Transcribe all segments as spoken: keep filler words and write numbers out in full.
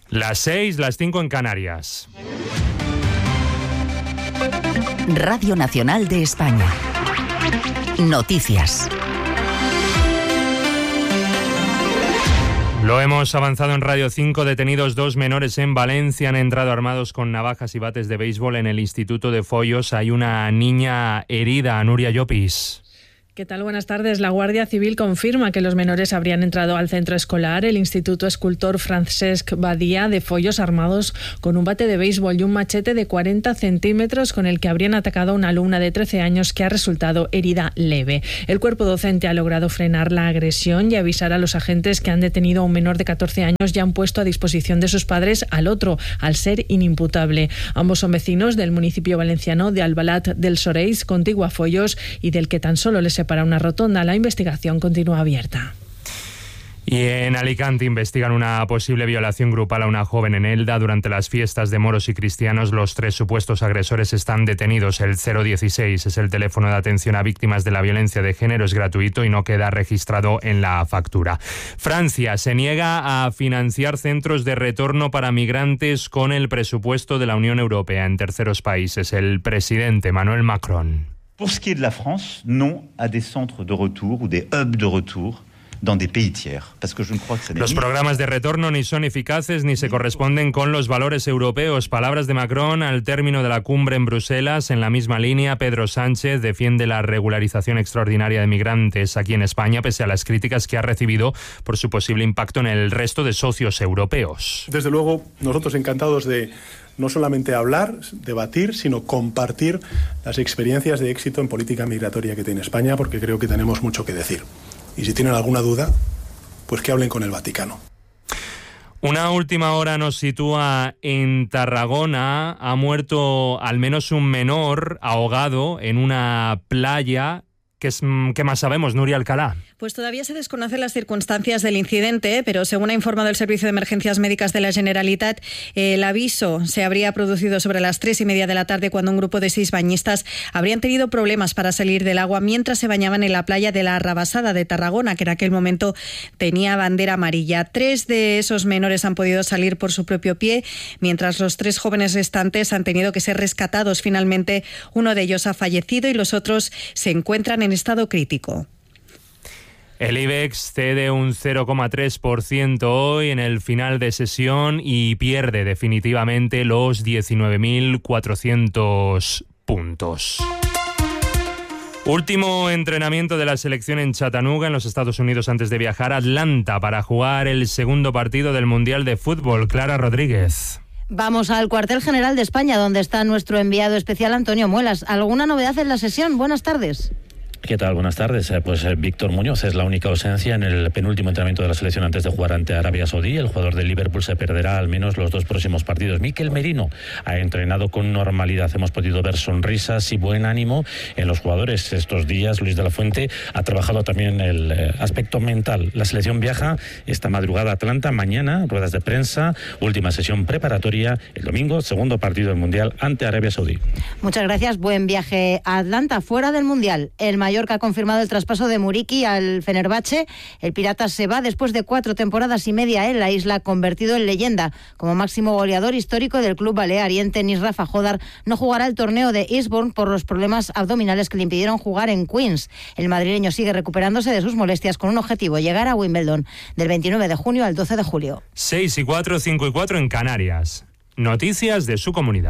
Las seis, las cinco en Canarias. Radio Nacional de España. Noticias. Lo hemos avanzado en Radio cinco. Detenidos dos menores en Valencia. Han entrado armados con navajas y bates de béisbol en el Instituto de Foios. Hay una niña herida. Nuria Llopis. ¿Qué tal? Buenas tardes. La Guardia Civil confirma que los menores habrían entrado al centro escolar, el Instituto Escultor Francesc Badia de Foios, armados con un bate de béisbol y un machete de cuarenta centímetros con el que habrían atacado a una alumna de trece años que ha resultado herida leve. El cuerpo docente ha logrado frenar la agresión y avisar a los agentes que han detenido a un menor de catorce años y han puesto a disposición de sus padres al otro, al ser inimputable. Ambos son vecinos del municipio valenciano de Albalat del Soreis, contiguo a Foios, y del que tan solo les separa para una rotonda. La investigación continúa abierta. Y en Alicante investigan una posible violación grupal a una joven en Elda durante las fiestas de moros y cristianos. Los tres supuestos agresores están detenidos. El cero dieciséis es el teléfono de atención a víctimas de la violencia de género, es gratuito y no queda registrado en la factura. Francia se niega a financiar centros de retorno para migrantes con el presupuesto de la Unión Europea en terceros países. El presidente Emmanuel Macron. Pour ce qui est de la France, non à des centres de retour ou des hubs de retour dans des pays tiers, parce que je ne crois que ça n'est Los programas de retorno ni son eficaces ni se corresponden con los valores europeos. Palabras de Macron al término de la cumbre en Bruselas. En la misma línea, Pedro Sánchez defiende la regularización extraordinaria de migrantes aquí en España, pese a las críticas que ha recibido por su posible impacto en el resto de socios europeos. Desde luego, nosotros encantados de no solamente hablar, debatir, sino compartir las experiencias de éxito en política migratoria que tiene España, porque creo que tenemos mucho que decir. Y si tienen alguna duda, pues que hablen con el Vaticano. Una última hora nos sitúa en Tarragona. Ha muerto al menos un menor ahogado en una playa. ¿Qué, es, ¿Qué más sabemos, Nuria Alcalá? Pues todavía se desconocen las circunstancias del incidente, pero según ha informado el Servicio de Emergencias Médicas de la Generalitat, el aviso se habría producido sobre las tres y media de la tarde cuando un grupo de seis bañistas habrían tenido problemas para salir del agua mientras se bañaban en la playa de la Rabasada de Tarragona, que en aquel momento tenía bandera amarilla. Tres de esos menores han podido salir por su propio pie, mientras los tres jóvenes restantes han tenido que ser rescatados. Finalmente, uno de ellos ha fallecido y los otros se encuentran en estado crítico. El IBEX cede un cero coma tres por ciento hoy en el final de sesión y pierde definitivamente los diecinueve mil cuatrocientos puntos. Último entrenamiento de la selección en Chattanooga, en los Estados Unidos, antes de viajar a Atlanta para jugar el segundo partido del Mundial de Fútbol. Clara Rodríguez. Vamos al cuartel general de España, donde está nuestro enviado especial Antonio Muelas. ¿Alguna novedad en la sesión? Buenas tardes. ¿Qué tal? Buenas tardes. Pues eh, Víctor Muñoz es la única ausencia en el penúltimo entrenamiento de la selección antes de jugar ante Arabia Saudí. El jugador de Liverpool se perderá al menos los dos próximos partidos. Mikel Merino ha entrenado con normalidad. Hemos podido ver sonrisas y buen ánimo en los jugadores estos días. Luis de la Fuente ha trabajado también el eh, aspecto mental. La selección viaja esta madrugada a Atlanta. Mañana, ruedas de prensa, última sesión preparatoria. El domingo, segundo partido del Mundial ante Arabia Saudí. Muchas gracias. Buen viaje a Atlanta. Fuera del Mundial, el Mallorca ha confirmado el traspaso de Muriqui al Fenerbahce. El Pirata se va después de cuatro temporadas y media en la isla, convertido en leyenda como máximo goleador histórico del club balear. Y en tenis, Rafa Jodar no jugará el torneo de Eastbourne por los problemas abdominales que le impidieron jugar en Queens. El madrileño sigue recuperándose de sus molestias con un objetivo: llegar a Wimbledon del veintinueve de junio al doce de julio. seis y cuatro, cinco y cuatro en Canarias. Noticias de su comunidad.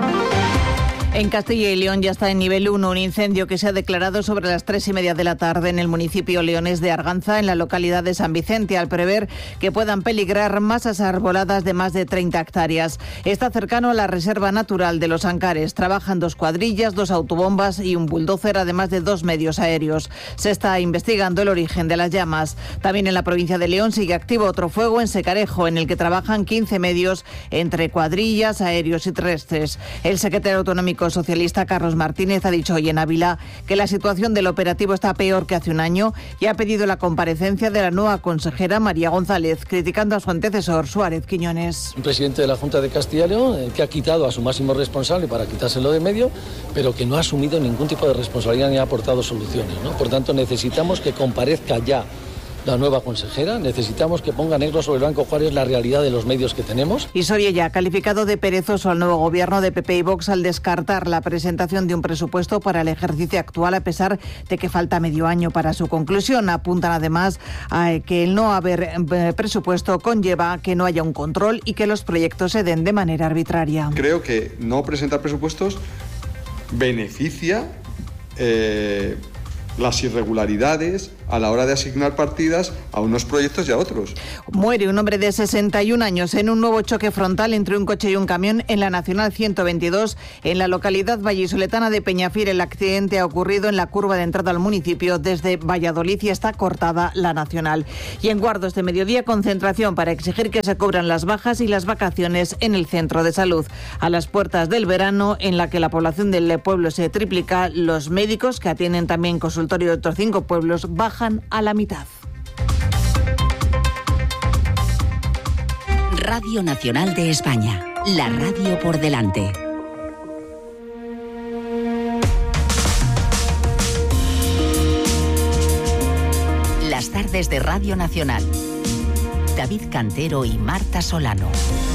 En Castilla y León ya está en nivel uno un incendio que se ha declarado sobre las tres y media de la tarde en el municipio leonés de Arganza, en la localidad de San Vicente, al prever que puedan peligrar masas arboladas de más de treinta hectáreas. Está cercano a la Reserva Natural de los Ancares. Trabajan dos cuadrillas, dos autobombas y un bulldozer, además de dos medios aéreos. Se está investigando el origen de las llamas. También en la provincia de León sigue activo otro fuego en Secarejo, en el que trabajan quince medios entre cuadrillas, aéreos y terrestres. El secretario autonómico socialista Carlos Martínez ha dicho hoy en Ávila que la situación del operativo está peor que hace un año y ha pedido la comparecencia de la nueva consejera María González, criticando a su antecesor Suárez Quiñones. Un presidente de la Junta de Castilla y León eh, que ha quitado a su máximo responsable para quitárselo de medio, pero que no ha asumido ningún tipo de responsabilidad ni ha aportado soluciones, ¿no? Por tanto, necesitamos que comparezca ya la nueva consejera. Necesitamos que ponga negro sobre blanco cuál es la realidad de los medios que tenemos. Y Soria ya ha calificado de perezoso al nuevo gobierno de P P y Vox al descartar la presentación de un presupuesto para el ejercicio actual, a pesar de que falta medio año para su conclusión. Apuntan además a que el no haber presupuesto conlleva que no haya un control y que los proyectos se den de manera arbitraria. Creo que no presentar presupuestos beneficia eh, las irregularidades a la hora de asignar partidas a unos proyectos y a otros. Muere un hombre de sesenta y un años en un nuevo choque frontal entre un coche y un camión en la Nacional ciento veintidós en la localidad vallisoletana de Peñafir. El accidente ha ocurrido en la curva de entrada al municipio desde Valladolid y está cortada la Nacional. Y en Guardos de mediodía, concentración para exigir que se cobran las bajas y las vacaciones en el centro de salud. A las puertas del verano, en la que la población del pueblo se triplica, los médicos que atienden también consultorio de otros cinco pueblos bajan a la mitad. Radio Nacional de España, la radio por delante. Las tardes de Radio Nacional. David Cantero y Marta Solano.